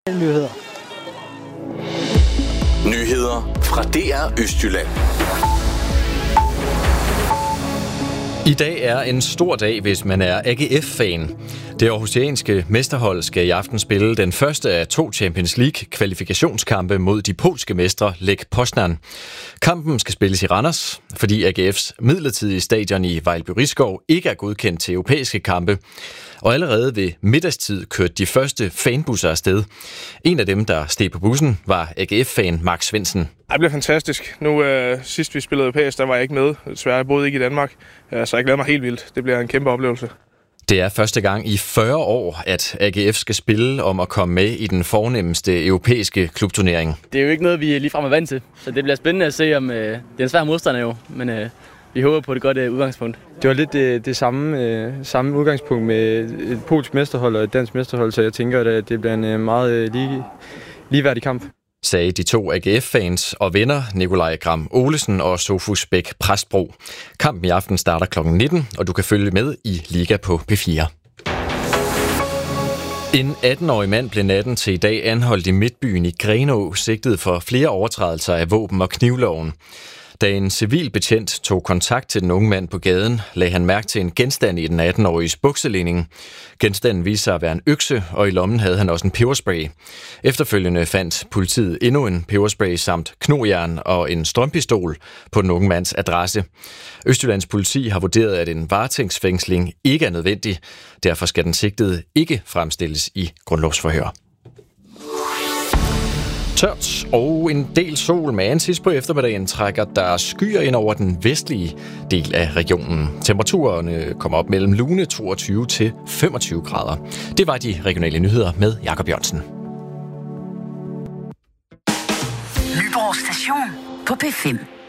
Nyheder. Nyheder fra DR Østjylland. I dag er en stor dag, hvis man er AGF-fan. Det aarhusianske mesterhold skal i aften spille den første af 2 Champions League-kvalifikationskampe mod de polske mestre Lech Poznan. Kampen skal spilles i Randers, fordi AGF's midlertidige stadion i Vejlby-Risskov ikke er godkendt til europæiske kampe. Og allerede ved middagstid kørte de første fanbusser afsted. En af dem, der steg på bussen, var AGF-fan Mark Svendsen. Det bliver fantastisk. Nu sidst vi spillede europæisk, der var jeg ikke med. Desværre jeg boede ikke i Danmark, så jeg glæder mig helt vildt. Det bliver en kæmpe oplevelse. Det er første gang i 40 år, at AGF skal spille om at komme med i den fornemmeste europæiske klubturnering. Det er jo ikke noget, vi ligefrem er vant til, så det bliver spændende at se, om det er en svær modstander jo, men vi håber på et godt udgangspunkt. Det var lidt det samme udgangspunkt med et polsk mesterhold og et dansk mesterhold, så jeg tænker, at det bliver en meget ligeværdig kamp. Sagde de 2 AGF-fans og venner Nikolaj Gram Olesen og Sofus Bæk Præstbro. Kampen i aften starter kl. 19, og du kan følge med i Liga på P4. En 18-årig mand blev natten til i dag anholdt i Midtbyen i Grenaa, sigtet for flere overtrædelser af våben- og knivloven. Da en civil betjent tog kontakt til den unge mand på gaden, lagde han mærke til en genstand i den 18-åriges bukselinning. Genstanden viste sig at være en økse, og i lommen havde han også en peberspray. Efterfølgende fandt politiet endnu en peberspray samt knogjern og en strømpistol på den unge mands adresse. Østjyllands politi har vurderet, at en varetægtsfængsling ikke er nødvendig. Derfor skal den sigtede ikke fremstilles i grundlovsforhør. Tørt og en del sol, men sidst på eftermiddagen trækker der skyer ind over den vestlige del af regionen. Temperaturerne kommer op mellem lune 22 til 25 grader. Det var de regionale nyheder med Jakob Jørgensen. Nyborg Station på P5.